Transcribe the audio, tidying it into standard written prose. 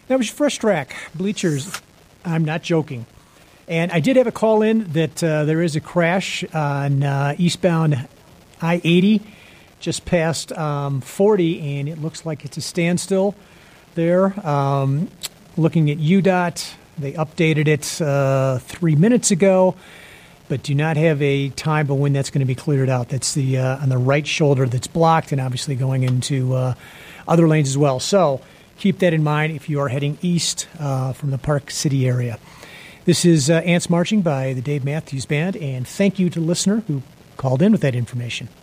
That was Fresh Track, Bleachers. I'm not joking. And I did have a call in that there is a crash on eastbound I-80 just past 40, and it looks like it's a standstill there. Looking at UDOT, they updated it 3 minutes ago, but do not have a time of when that's going to be cleared out. That's the on the right shoulder that's blocked and obviously going into other lanes as well. So keep that in mind if you are heading east from the Park City area. This is Ants Marching by the Dave Matthews Band, and thank you to the listener who called in with that information.